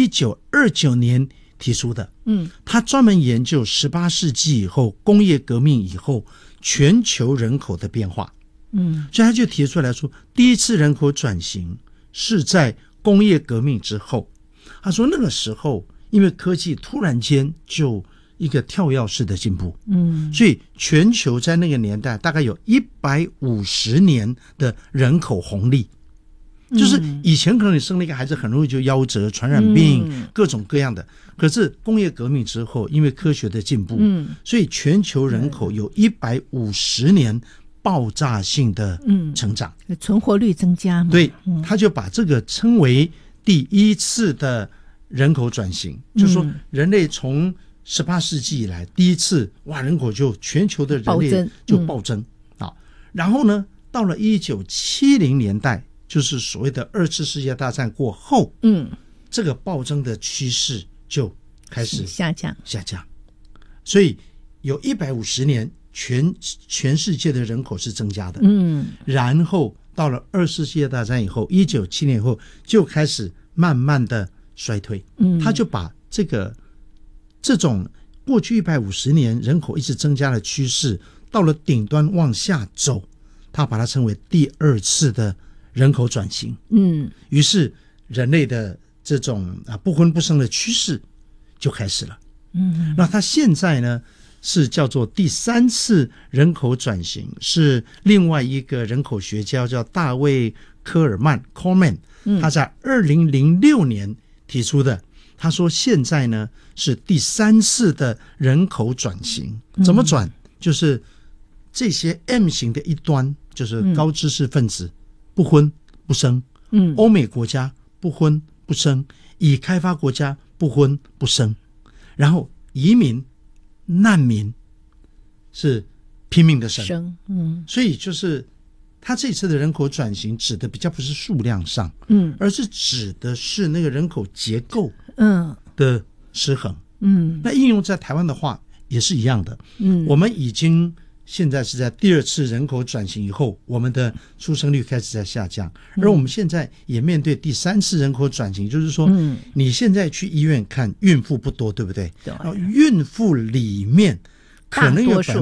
1929年提出的。他专门研究18世纪以后工业革命以后全球人口的变化。所以他就提出来说，第一次人口转型是在工业革命之后。他说那个时候因为科技突然间就一个跳跃式的进步，所以全球在那个年代大概有150年的人口红利。就是以前可能你生了一个孩子很容易就夭折、传染病、各种各样的，可是工业革命之后因为科学的进步，所以全球人口有150年爆炸性的成长， 存活率增加嘛。 对，他就把这个称为第一次的人口转型，就是说人类从18世纪以来第一次人口就全球的人类就暴增然后呢到了1970年代，就是所谓的2次世界大战过后，这个暴增的趋势就开始下降，所以有150年全世界的人口是增加的，然后到了2次世界大战以后，1970年后就开始慢慢的衰退。他就把这种过去150年人口一直增加的趋势，到了顶端往下走，他把它称为第2次的人口转型。于是人类的这种不婚不生的趋势就开始了。那他现在呢是叫做第3次人口转型，是另外一个人口学家叫大卫科尔曼 Coleman， 他在2006年提出的。他说现在呢是第3次的人口转型。怎么转？就是这些 M 型的一端，就是高知识分子不婚不生，欧美国家不婚不生，已开发国家不婚不生，然后移民难民是拼命的生。所以就是他这次的人口转型指的比较不是数量上，而是指的是那个人口结构的失衡。那应用在台湾的话也是一样的。我们已经现在是在第2次人口转型以后，我们的出生率开始在下降，而我们现在也面对第3次人口转型，就是说你现在去医院看孕妇不多，对不对？孕妇里面可能有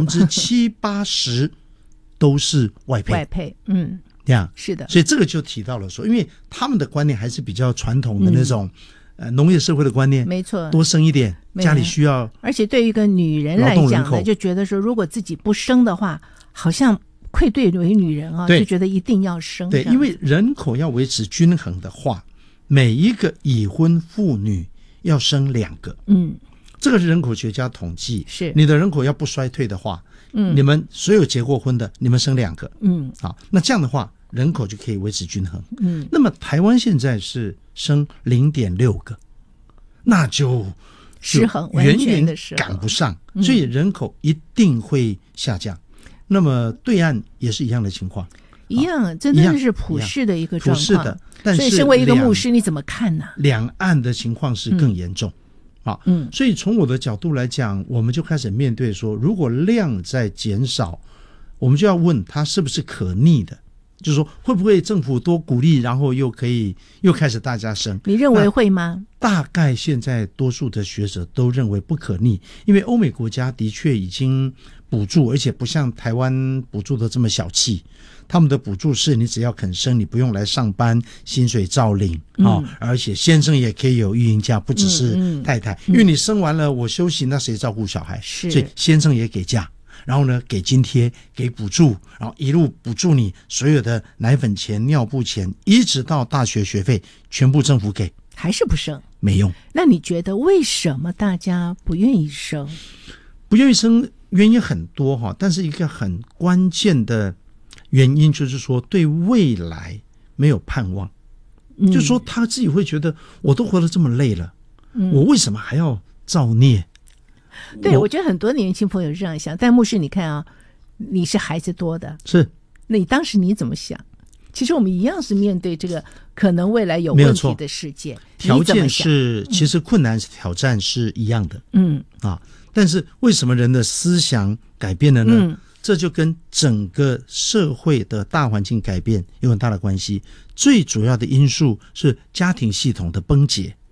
70-80%都是外配。这样是的。 所以这个就提到了说，因为他们的观念还是比较传统的那种农业社会的观念， 没错， 多生一点，家里需要。 而且对于一个女人来讲呢，就觉得说如果自己不生的话，好像愧对为女人就觉得一定要生。 对，因为人口要维持均衡的话，每一个已婚妇女要生2个。这个是人口学家统计，是你的人口要不衰退的话，你们所有结过婚的，你们生2个。那这样的话人口就可以维持均衡。那么台湾现在是生0.6个，那就失衡， 远远赶不上，所以人口一定会下降。那么对岸也是一样的情况， 一样，真的是普世的一个状况。 普世的，但是所以身为一个牧师，你怎么看呢？ 两岸的情况是更严重。所以从我的角度来讲，我们就开始面对说，如果量在减少，我们就要问它是不是可逆的，就是说会不会政府多鼓励，然后又开始大家生？ 你认为会吗？ 大概现在多数的学者都认为不可逆，因为欧美国家的确已经补助，而且不像台湾补助的这么小气。他们的补助是你只要肯生，你不用来上班，薪水照领而且先生也可以有育婴假，不只是太太，因为你生完了我休息，那谁照顾小孩？所以先生也给假，然后呢给津贴给补助，然后一路补助你所有的奶粉钱尿布钱，一直到大学学费全部政府给， 还是不生没用。 那你觉得为什么大家不愿意生？ 不愿意生原因很多但是一个很关键的原因就是说对未来没有盼望。就是说他自己会觉得我都活得这么累了，我为什么还要造孽？ 对，我觉得很多年轻朋友是这样想。但牧师你看你是孩子多的， 是， 那你当时你怎么想？其实我们一样是面对这个可能未来有问题的世界， 条件是其实困难挑战是一样的。但是为什么人的思想改变了呢？这就跟整个社会的大环境改变有很大的关系。最主要的因素是家庭系统的崩解。